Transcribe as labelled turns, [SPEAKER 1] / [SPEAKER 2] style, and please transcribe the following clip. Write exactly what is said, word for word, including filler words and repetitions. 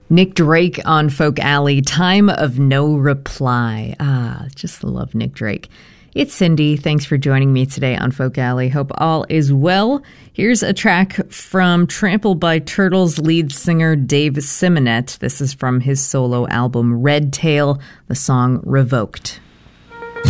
[SPEAKER 1] Nick Drake on Folk Alley, Time of No Reply. Ah, just love Nick Drake. It's Cindy. Thanks for joining me today on Folk Alley. Hope all is well. Here's a track from Trampled by Turtles lead singer Dave Simonet. This is from his solo album Red Tail, the song Revoked.